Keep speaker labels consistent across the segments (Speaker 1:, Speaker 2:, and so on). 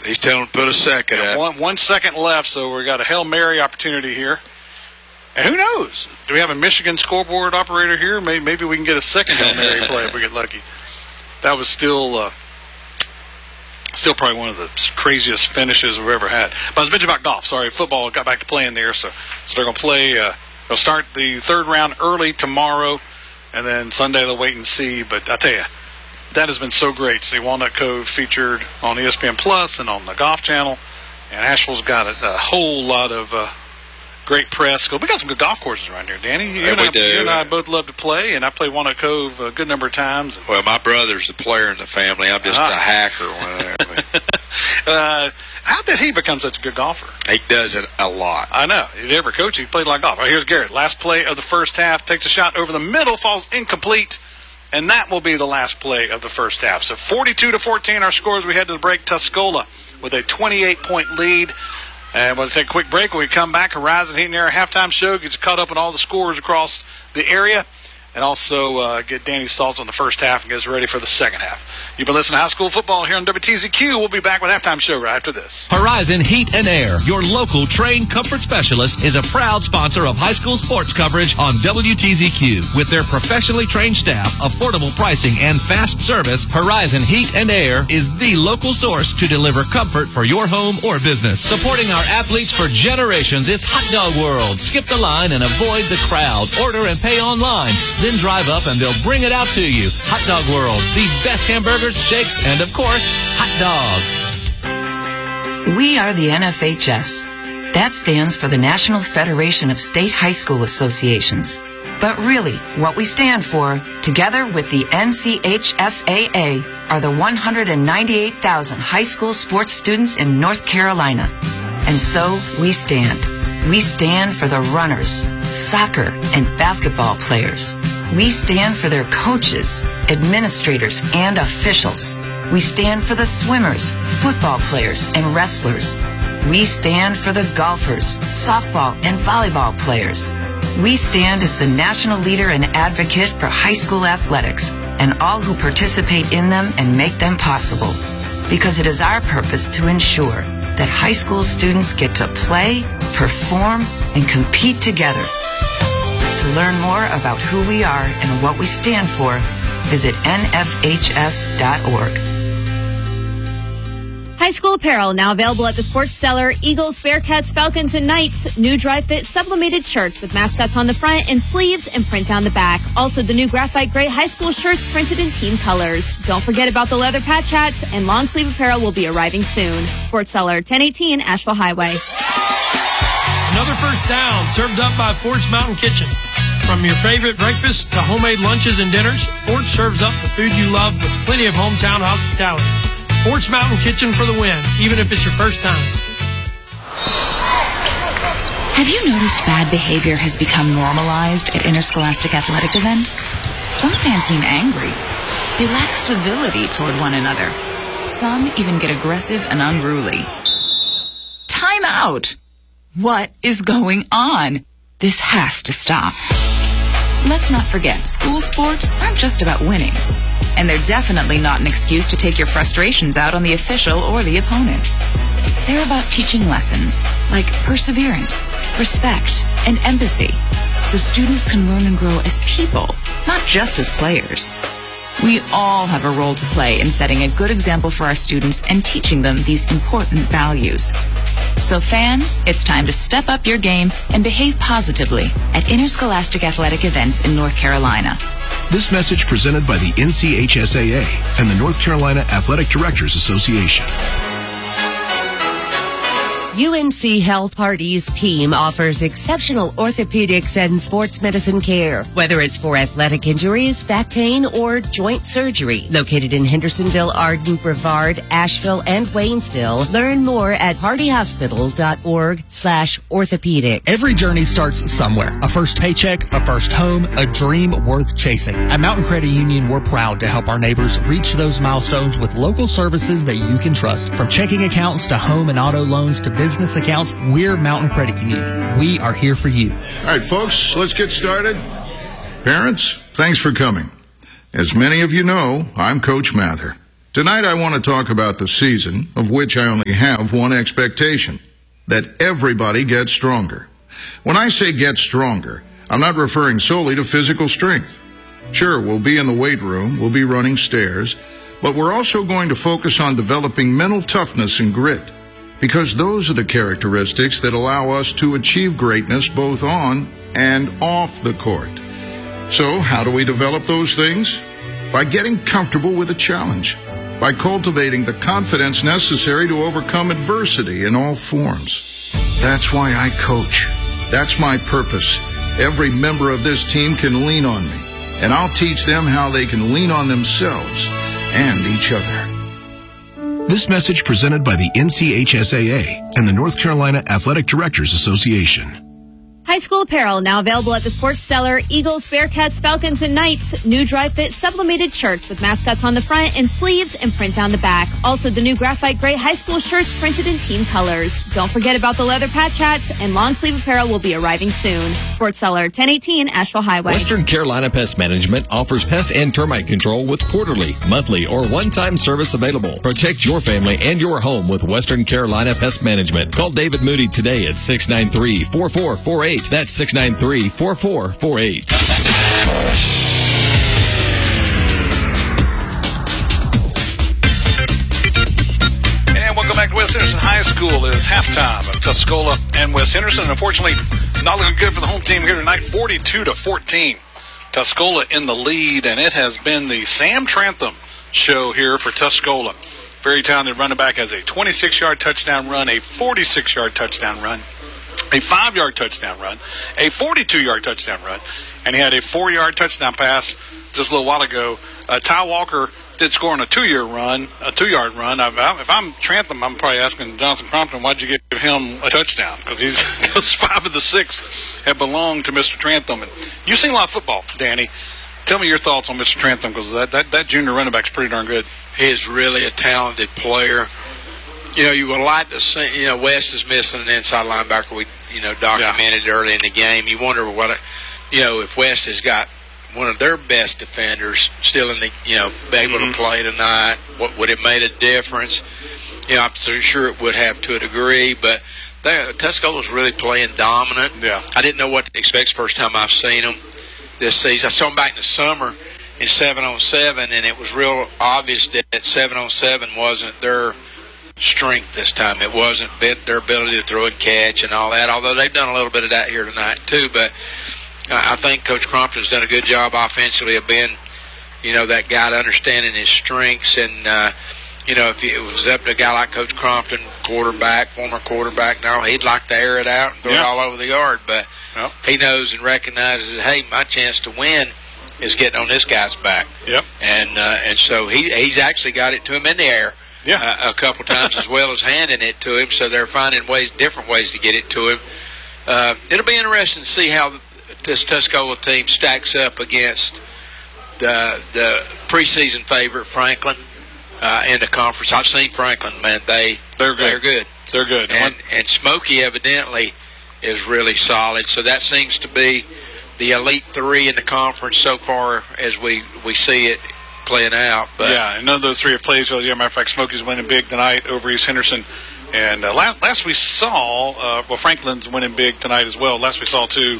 Speaker 1: He's telling him to put a second up.
Speaker 2: 1 second left, so we got a Hail Mary opportunity here. And who knows? Do we have a Michigan scoreboard operator here? Maybe we can get a second Hail Mary play if we get lucky. That was still probably one of the craziest finishes we've ever had. But I was mentioning about golf. Sorry, football got back to playing there. So they're going to play. They'll start the third round early tomorrow, and then Sunday they'll wait and see. But I tell you, that has been so great to see Walnut Cove featured on ESPN Plus and on the Golf Channel. And Asheville's got a whole lot of great press. We got some good golf courses around here, Danny. You and I both love to play, and I played Walnut Cove a good number of times.
Speaker 1: Well, my brother's the player in the family. I'm just a hacker.
Speaker 2: How did he become such a good golfer?
Speaker 1: He does it a lot.
Speaker 2: I know. He never coached. He played like golf. Right, here's Garrett. Last play of the first half. Takes a shot over the middle. Falls incomplete. And that will be the last play of the first half. So 42-14 our scores. We head to the break. Tuscola with a 28-point lead. And we'll take a quick break. When we come back, Horizon Heat and Air halftime show gets caught up on all the scores across the area. And also get Danny's thoughts on the first half and get us ready for the second half. You've been listening to High School Football here on WTZQ. We'll be back with halftime show right after this.
Speaker 3: Horizon Heat and Air, your local trained comfort specialist, is a proud sponsor of high school sports coverage on WTZQ. With their professionally trained staff, affordable pricing, and fast service, Horizon Heat and Air is the local source to deliver comfort for your home or business. Supporting our athletes for generations, it's Hot Dog World. Skip the line and avoid the crowd. Order and pay online. Then drive up and they'll bring it out to you. Hot Dog World, the best hamburgers, shakes, and of course, hot dogs.
Speaker 4: We are the NFHS. That stands for the National Federation of State High School Associations. But really, what we stand for, together with the NCHSAA, are the 198,000 high school sports students in North Carolina. And so we stand. We stand for the runners, soccer, and basketball players. We stand for their coaches, administrators, and officials. We stand for the swimmers, football players, and wrestlers. We stand for the golfers, softball, and volleyball players. We stand as the national leader and advocate for high school athletics and all who participate in them and make them possible. Because it is our purpose to ensure that high school students get to play, perform, and compete together. To learn more about who we are and what we stand for, visit nfhs.org.
Speaker 5: High school apparel now available at the Sports Cellar. Eagles, Bearcats, Falcons, and Knights. New dry fit sublimated shirts with mascots on the front and sleeves and print down the back. Also, the new graphite gray high school shirts printed in team colors. Don't forget about the leather patch hats, and long sleeve apparel will be arriving soon. Sports Cellar, 1018 Asheville Highway.
Speaker 6: Another first down served up by Fort's Mountain Kitchen. From your favorite breakfast to homemade lunches and dinners, Fort serves up the food you love with plenty of hometown hospitality. Fort's Mountain Kitchen for the win, even if it's your first time.
Speaker 7: Have you noticed bad behavior has become normalized at interscholastic athletic events? Some fans seem angry. They lack civility toward one another. Some even get aggressive and unruly. Time out! What is going on? This has to stop. Let's not forget, school sports aren't just about winning. And they're definitely not an excuse to take your frustrations out on the official or the opponent. They're about teaching lessons like perseverance, respect, and empathy, so students can learn and grow as people, not just as players. We all have a role to play in setting a good example for our students and teaching them these important values. So fans, it's time to step up your game and behave positively at interscholastic athletic events in North Carolina.
Speaker 8: This message presented by the NCHSAA and the North Carolina Athletic Directors Association.
Speaker 9: UNC Health Hardy's team offers exceptional orthopedics and sports medicine care, whether it's for athletic injuries, back pain, or joint surgery. Located in Hendersonville, Arden, Brevard, Asheville, and Waynesville. Learn more at hardyhospital.org/orthopedic.
Speaker 10: Every journey starts somewhere. A first paycheck, a first home, a dream worth chasing. At Mountain Credit Union, we're proud to help our neighbors reach those milestones with local services that you can trust. From checking accounts to home and auto loans to business accounts, we're Mountain Credit Union. We are here for you.
Speaker 11: All right, folks, let's get started. Parents, thanks for coming. As many of you know, I'm Coach Mather. Tonight I want to talk about the season, of which I only have one expectation, that everybody gets stronger. When I say get stronger, I'm not referring solely to physical strength. Sure, we'll be in the weight room, we'll be running stairs, but we're also going to focus on developing mental toughness and grit, because those are the characteristics that allow us to achieve greatness both on and off the court. So, how do we develop those things? By getting comfortable with a challenge, by cultivating the confidence necessary to overcome adversity in all forms. That's why I coach. That's my purpose. Every member of this team can lean on me, and I'll teach them how they can lean on themselves and each other.
Speaker 8: This message presented by the NCHSAA and the North Carolina Athletic Directors Association.
Speaker 5: High school apparel now available at the Sports Cellar. Eagles, Bearcats, Falcons, and Knights. New dry fit sublimated shirts with mascots on the front and sleeves and print down the back. Also, the new graphite gray high school shirts printed in team colors. Don't forget about the leather patch hats, and long sleeve apparel will be arriving soon. Sports Cellar, 1018 Asheville Highway.
Speaker 12: Western Carolina Pest Management offers pest and termite control with quarterly, monthly, or one-time service available. Protect your family and your home with Western Carolina Pest Management. Call David Moody today at 693-4448. That's 693-4448.
Speaker 2: And welcome back to West Henderson High School. It is halftime of Tuscola and West Henderson. Unfortunately, not looking good for the home team here tonight, 42-14. Tuscola in the lead, and it has been the Sam Trantham show here for Tuscola. Very talented running back, has a 26-yard touchdown run, a 46-yard touchdown run, a 5-yard touchdown run, a 42-yard touchdown run, and he had a 4-yard touchdown pass just a little while ago. Ty Walker did score on a 2-yard run. If I'm Trantham, I'm probably asking Johnson Crompton, why'd you give him a touchdown? Because 5 of the 6 have belonged to Mr. Trantham. And you've seen a lot of football, Danny. Tell me your thoughts on Mr. Trantham, because that junior running back's pretty darn good.
Speaker 1: He is really a talented player. You know, you would like to see, West is missing an inside linebacker. We, documented early in the game. You wonder if West has got one of their best defenders still in the, be able to play tonight, what would it made a difference? I'm sure it would have to a degree, but Tuscola's really playing dominant.
Speaker 2: Yeah.
Speaker 1: I didn't know what to expect the first time I've seen them this season. I saw them back in the summer in 7-on-7, and it was real obvious that 7-on-7 wasn't their strength this time. It wasn't their ability to throw and catch and all that, although they've done a little bit of that here tonight too. But I think Coach Crompton's done a good job offensively of being, that guy to understanding his strengths. And, if it was up to a guy like Coach Crompton, former quarterback, he'd like to air it out and throw it all over the yard. But he knows and recognizes, hey, my chance to win is getting on this guy's back.
Speaker 2: Yep.
Speaker 1: And so he's actually got it to him in the air.
Speaker 2: Yeah.
Speaker 1: A couple times as well as handing it to him, so they're finding different ways to get it to him. It'll be interesting to see how this Tuscola team stacks up against the preseason favorite Franklin in the conference. I've seen Franklin, man. They're good.
Speaker 2: They're good.
Speaker 1: And Smokey evidently is really solid. So that seems to be the elite 3 in the conference so far as we see it playing out. But
Speaker 2: and none of those 3 have played. So, matter of fact, Smokey's winning big tonight over East Henderson. And last we saw, Franklin's winning big tonight as well. Last we saw, too,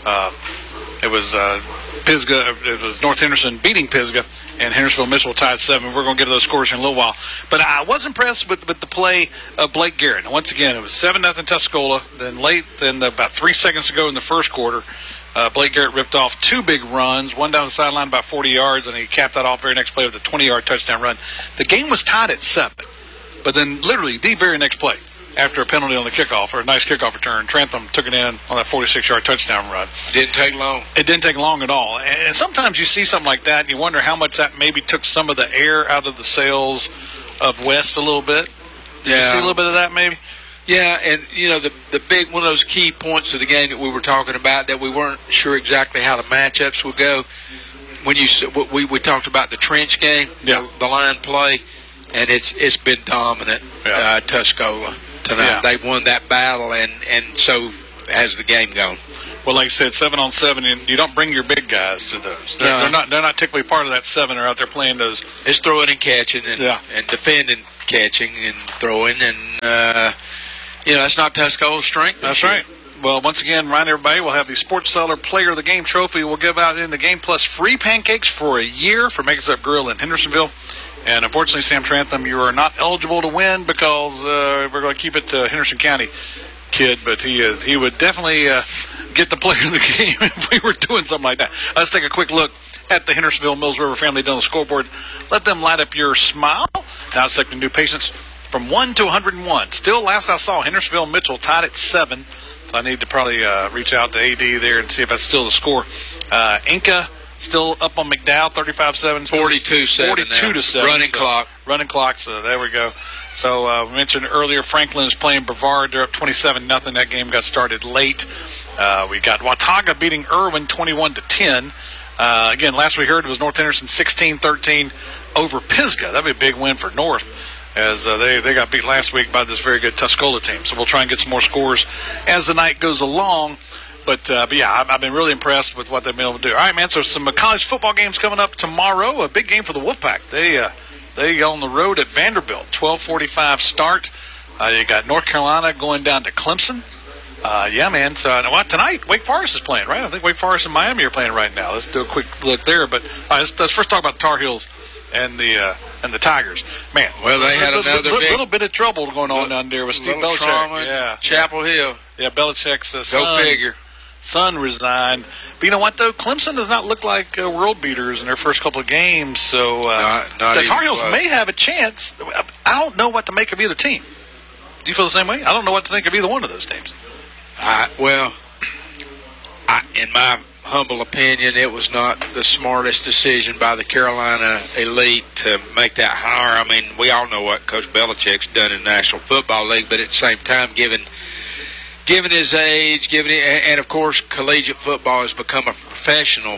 Speaker 2: it was Pisgah. It was North Henderson beating Pisgah, and Hendersonville Mitchell tied 7. We're going to get to those scores in a little while. But I was impressed with the play of Blake Garrett. And once again, it was 7-0 Tuscola. Then about 3 seconds to go in the first quarter, Blake Garrett ripped off 2 big runs, one down the sideline about 40 yards, and he capped that off very next play with a 20-yard touchdown run. The game was tied at 7, but then literally the very next play, after a penalty on the kickoff, or a nice kickoff return, Trantham took it in on that 46-yard touchdown run.
Speaker 1: Didn't take long.
Speaker 2: It didn't take long at all. And sometimes you see something like that, and you wonder how much that maybe took some of the air out of the sails of West a little bit. Did you see a little bit of that maybe?
Speaker 1: Yeah, and, the big one of those key points of the game that we were talking about that we weren't sure exactly how the matchups would go. When we talked about the trench game, the line play, and it's been dominant, Tuscola tonight.
Speaker 2: Yeah.
Speaker 1: They've won that battle, and so has the game gone.
Speaker 2: Well, like I said, 7-on-7, you don't bring your big guys to those. They're not typically part of that 7. They're out there playing those.
Speaker 1: It's throwing and catching and defending, catching and throwing, and that's not Tuscola's strength.
Speaker 2: That's right. Well, once again, remind everybody, we'll have the Sports Seller Player of the Game trophy. We'll give out in the game, plus free pancakes for a year for Makers Up Grill in Hendersonville. And unfortunately, Sam Trantham, you are not eligible to win because we're going to keep it to Henderson County kid, but he would definitely get the Player of the Game if we were doing something like that. Let's take a quick look at the Hendersonville Mills River family down the scoreboard. Let them light up your smile. Now accepting new patients from 1 to 101. Still, last I saw, Hendersonville Mitchell tied at 7. So I need to probably reach out to AD there and see if that's still the score. Inca still up on McDowell, 35-7.
Speaker 1: 42-7.
Speaker 2: 42-7. Running clock, so there we go. So we mentioned earlier, Franklin is playing Brevard. They're up 27-0. That game got started late. We got Watauga beating Irwin 21-10. Again, last we heard it was North Henderson 16-13 over Pisgah. That'd be a big win for North, as they got beat last week by this very good Tuscola team. So we'll try and get some more scores as the night goes along. But yeah, I've been really impressed with what they've been able to do. All right, man, so some college football games coming up tomorrow. A big game for the Wolfpack. They on the road at Vanderbilt, 12:45 start. You got North Carolina going down to Clemson. Yeah, man. So tonight, Wake Forest is playing, right? I think Wake Forest and Miami are playing right now. Let's do a quick look there. But let's first talk about the Tar Heels and the Tigers. Man,
Speaker 1: well, they had another
Speaker 2: little bit of trouble going on down there with Steve Belichick.
Speaker 1: Yeah, Chapel Hill.
Speaker 2: Yeah, Belichick's
Speaker 1: go figure.
Speaker 2: Son resigned. But you know what, though? Clemson does not look like world beaters in their first couple of games. So the Tar Heels may have a chance. I don't know what to make of either team. Do you feel the same way? I don't know what to think of either one of those teams.
Speaker 1: In my humble opinion, it was not the smartest decision by the Carolina elite to make that hire. I mean, we all know what Coach Belichick's done in the National Football League, but at the same time, given his age, and of course, collegiate football has become a professional,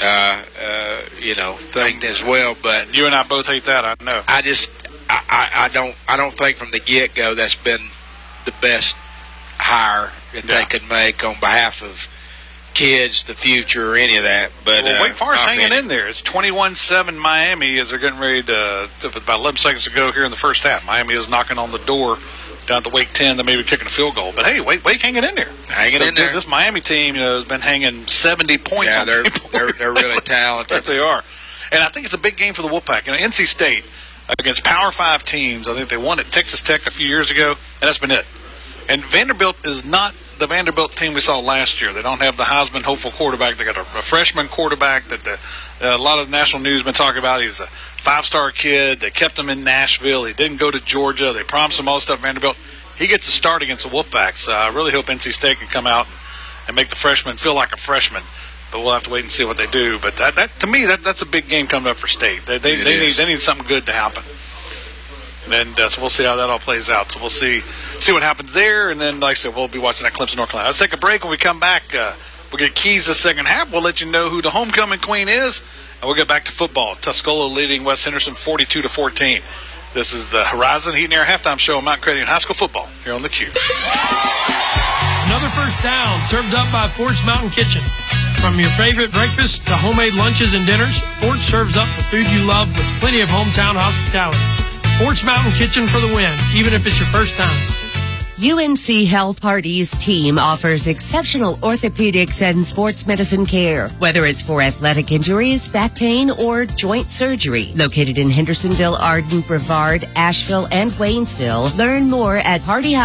Speaker 1: thing as well. But
Speaker 2: you and I both hate that. I know.
Speaker 1: I don't think from the get-go that's been the best hire that they could make on behalf of kids, the future, or any of that. But
Speaker 2: Wake Forest hanging in there. It's 21-7 Miami as they're getting ready to about 11 seconds to go here in the first half. Miami is knocking on the door down at the Wake 10. They may be kicking a field goal. But, hey, Wake hanging in there.
Speaker 1: In there.
Speaker 2: This Miami team has been hanging 70 points on people.
Speaker 1: They're really talented.
Speaker 2: They are. And I think it's a big game for the Wolfpack. NC State against Power 5 teams. I think they won at Texas Tech a few years ago, and that's been it. And Vanderbilt is not the Vanderbilt team we saw last year. They don't have the Heisman hopeful quarterback. They got a freshman quarterback that a lot of the national news has been talking about. He's a 5-star kid. They kept him in Nashville. He didn't go to Georgia. They promised him all this stuff at Vanderbilt. He gets a start against the Wolfpacks. I really hope NC State can come out and make the freshman feel like a freshman. But we'll have to wait and see what they do. But that to me, that's a big game coming up for State. They need something good to happen. And so we'll see how that all plays out. So we'll see what happens there. And then, like I said, we'll be watching that Clemson, North Carolina. Let's take a break. When we come back, we'll get keys the second half. We'll let you know who the homecoming queen is. And we'll get back to football. Tuscola leading West Henderson 42-14. This is the Horizon Heat and Air halftime show on Mount Credit High School football here on the Q.
Speaker 6: Another first down served up by Fort's Mountain Kitchen. From your favorite breakfast to homemade lunches and dinners, Fort serves up the food you love with plenty of hometown hospitality. Fort's Mountain Kitchen for the win, even if it's your first time.
Speaker 9: UNC Health Hardy's team offers exceptional orthopedics and sports medicine care, whether it's for athletic injuries, back pain, or joint surgery. Located in Hendersonville, Arden, Brevard, Asheville, and Waynesville. Learn more at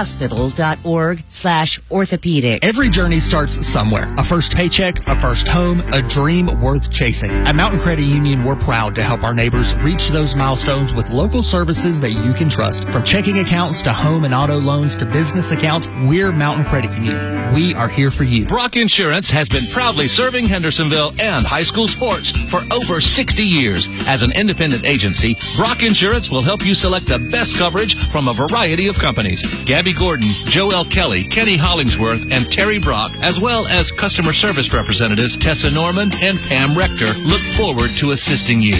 Speaker 9: hardyhospital.org/orthopedics.
Speaker 10: Every journey starts somewhere. A first paycheck, a first home, a dream worth chasing. At Mountain Credit Union, we're proud to help our neighbors reach those milestones with local services that you can trust. From checking accounts to home and auto loans to business accounts, we're Mountain Credit Union. We are here for you.
Speaker 3: Brock Insurance has been proudly serving Hendersonville and high school sports for over 60 years. As an independent agency, Brock Insurance will help you select the best coverage from a variety of companies. Gabby Gordon, Joel Kelly, Kenny Hollingsworth, and Terry Brock, as well as customer service representatives Tessa Norman and Pam Rector, look forward to assisting you.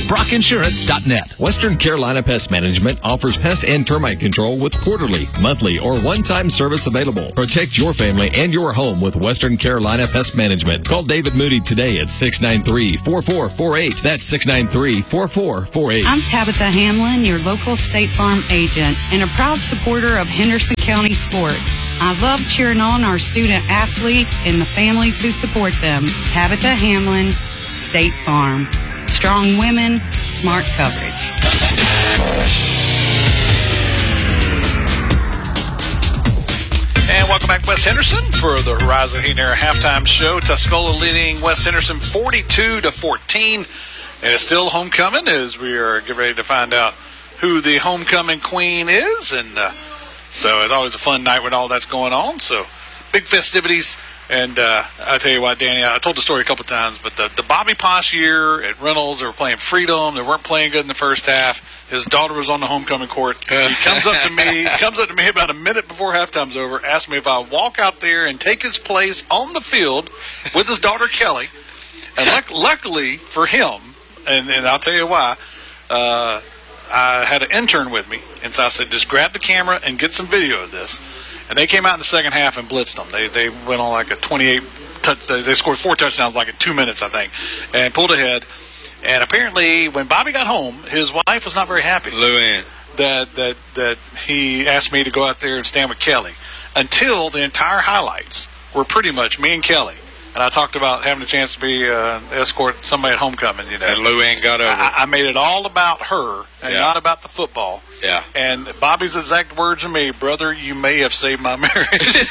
Speaker 3: BrockInsurance.net.
Speaker 12: Western Carolina Pest Management offers pest and termite control with quarterly, monthly, or one-time one-time service available. Protect your family and your home with Western Carolina Pest Management. Call David Moody today at 693-4448. That's 693-4448.
Speaker 13: I'm Tabitha Hamlin, your local State Farm agent, and a proud supporter of Henderson County sports. I love cheering on our student athletes and the families who support them. Tabitha Hamlin, State Farm. Strong women, smart coverage.
Speaker 2: And welcome back, West Henderson, for the Horizon Heat and Air halftime show. Tuscola leading West Henderson 42-14. And it's still homecoming as we are getting ready to find out who the homecoming queen is. And so it's always a fun night when all that's going on. So big festivities. And I tell you what, Danny, I told the story a couple times, but the Bobby Posh year at Reynolds, they were playing Freedom. They weren't playing good in the first half. His daughter was on the homecoming court. He comes up to me about a minute before halftime's over, asks me if I'll walk out there and take his place on the field with his daughter Kelly. And luckily for him, and I'll tell you why, I had an intern with me, and so I said, just grab the camera and get some video of this. And they came out in the second half and blitzed them. They went on like a 28 they scored 4 touchdowns like in 2 minutes, I think, and pulled ahead. And apparently, when Bobby got home, his wife was not very happy.
Speaker 1: Luann.
Speaker 2: That he asked me to go out there and stand with Kelly until the entire highlights were pretty much me and Kelly. And I talked about having a chance to be escort somebody at homecoming. You know,
Speaker 1: and Luann got over.
Speaker 2: I made it all about her and not about the football.
Speaker 1: Yeah.
Speaker 2: And Bobby's exact words to me, brother, you may have saved my marriage.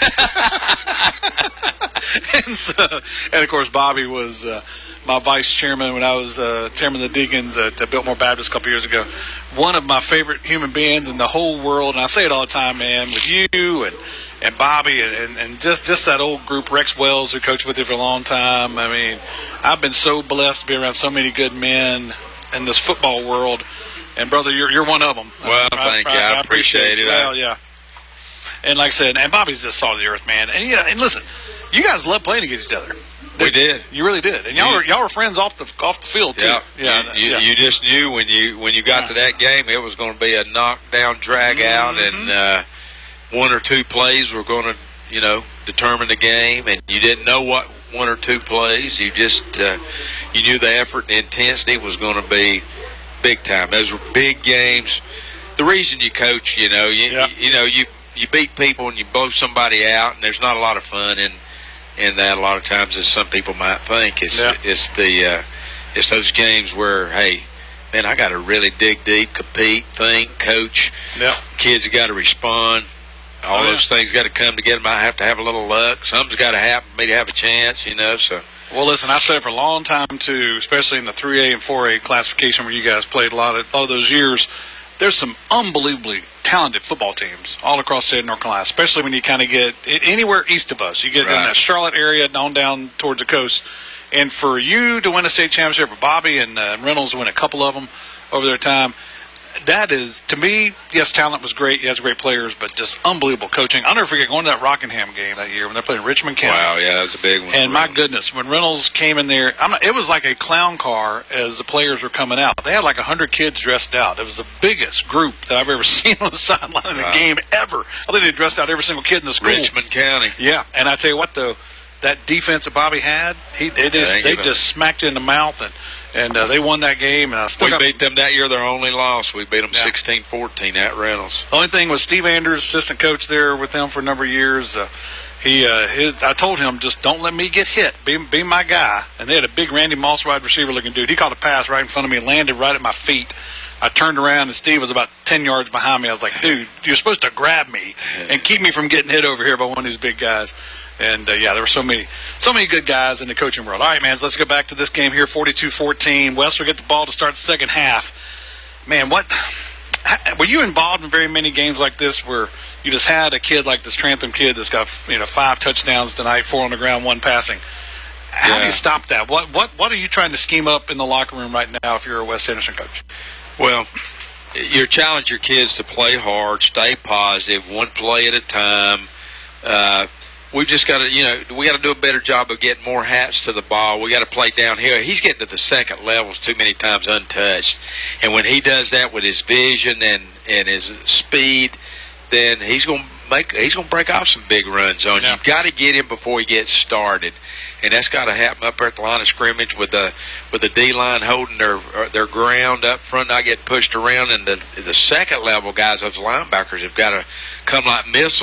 Speaker 2: and of course, Bobby was my vice chairman when I was chairman of the Deacons at Biltmore Baptist a couple years ago. One of my favorite human beings in the whole world, and I say it all the time, man, with you and Bobby and just that old group, Rex Wells, who coached with you for a long time. I mean, I've been so blessed to be around so many good men in this football world. And, brother, you're one of them.
Speaker 1: Well, thank you. I appreciate it.
Speaker 2: Well, yeah. And like I said, and Bobby's just salt of the earth, man. And and listen, you guys love playing against each other.
Speaker 1: We did.
Speaker 2: You really did. And y'all were friends off the field too.
Speaker 1: Yeah. You just knew when you got to that game, it was going to be a knockdown, drag out, and one or two plays were going to determine the game. And you didn't know what one or two plays. You just you knew the effort and the intensity was going to be big time. Those were big games. The reason you coach, you beat people and you blow somebody out, and there's not a lot of fun in that a lot of times, as some people might think. It's those games where, hey, man, I got to really dig deep, compete, think, coach.
Speaker 2: Yep.
Speaker 1: Kids have got to respond. All those things got to come together. Might have to have a little luck. Something's got to happen for me to have a chance, so.
Speaker 2: Well, listen, I've said it for a long time, too, especially in the 3A and 4A classification where you guys played a lot of those years. There's some unbelievably talented football teams all across the state of North Carolina, especially when you kind of get anywhere east of us. You get in that Charlotte area on down towards the coast. And for you to win a state championship, for Bobby and Reynolds to win a couple of them over their time, that is, to me, yes, talent was great. You had great players, but just unbelievable coaching. I'll never forget going to that Rockingham game that year when they're playing Richmond County.
Speaker 1: Wow, yeah, that was a big one.
Speaker 2: And my goodness, when Reynolds came in there, it was like a clown car as the players were coming out. They had like 100 kids dressed out. It was the biggest group that I've ever seen on the sideline in a game ever. I think they dressed out every single kid in the school.
Speaker 1: Richmond County.
Speaker 2: Yeah, and I tell you what, though, that defense that Bobby had, they just smacked it in the mouth, and they won that game. And
Speaker 1: we beat them that year, their only loss. We beat them 16-14 at Reynolds.
Speaker 2: The only thing was Steve Anders, assistant coach there with them for a number of years. I told him, just don't let me get hit. Be my guy. And they had a big Randy Moss wide receiver looking dude. He caught a pass right in front of me and landed right at my feet. I turned around, and Steve was about 10 yards behind me. I was like, dude, you're supposed to grab me and keep me from getting hit over here by one of these big guys. And, there were so many good guys in the coaching world. All right, man, so let's go back to this game here, 42-14. West will get the ball to start the second half. Man, were you involved in very many games like this where you just had a kid like this Trantham kid that's got 5 touchdowns tonight, 4 on the ground, 1 passing? How do you stop that? What are you trying to scheme up in the locker room right now if you're a West Henderson coach?
Speaker 1: Well, you challenge your kids to play hard, stay positive, one play at a time. We've just got to, we got to do a better job of getting more hats to the ball. We got to play downhill. He's getting to the second levels too many times untouched. And when he does that with his vision and his speed, then he's going to he's gonna break off some big runs on you. You've got to get him before he gets started, and that's got to happen up there at the line of scrimmage with the D-line holding their ground up front, not getting pushed around. And the second level guys, those linebackers, have got to come like missiles